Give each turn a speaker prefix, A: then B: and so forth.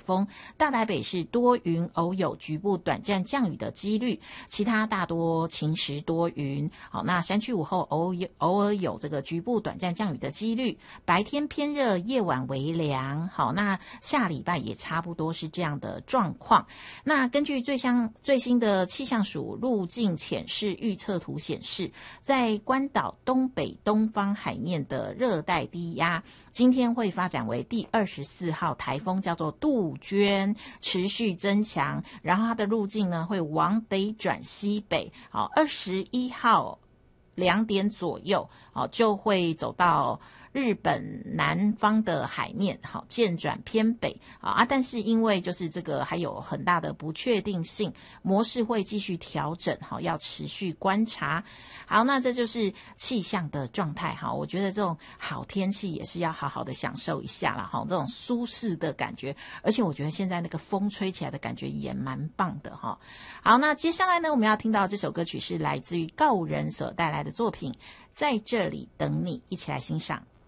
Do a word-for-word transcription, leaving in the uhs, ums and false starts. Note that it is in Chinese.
A: 风，大台北是多云偶有局部短暂降雨的几率，其他大多晴时多云。好，那山区午后偶有偶尔有这个局部短暂降雨的几率，白天偏热，夜晚微凉。好，那下礼拜也差不多是这样的状况。那根据最相最新的气象署路径浅势预测图显示，在关岛东北东方海面的热带低压，今天会发展为第二十四号台风，叫做杜鹃，持续增强，然后它的路径呢会往北转西北。好，二十一号两点左右，好就会走到日本南方的海面，好渐转偏北啊，但是因为就是这个还有很大的不确定性，模式会继续调整，好要持续观察。好，那这就是气象的状态。好，我觉得这种好天气也是要好好的享受一下啦，好这种舒适的感觉，而且我觉得现在那个风吹起来的感觉也蛮棒的哈。好，那接下来呢，我们要听到这首歌曲是来自于告人所带来的作品《在这里等你》，一起来欣赏。